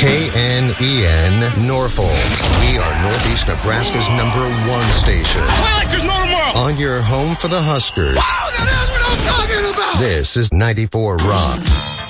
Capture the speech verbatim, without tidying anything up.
K N E N Norfolk. We are Northeast Nebraska's number one station. Play like there's no tomorrow. On your home for the Huskers. Wow, that is what I'm talking about. This is ninety-four Rock.